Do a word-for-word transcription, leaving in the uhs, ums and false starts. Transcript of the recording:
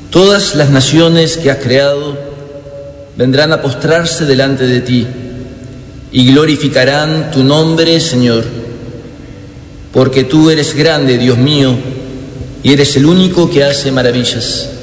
Todas las naciones que has creado vendrán a postrarse delante de ti y glorificarán tu nombre, Señor, porque tú eres grande, Dios mío, y eres el único que hace maravillas.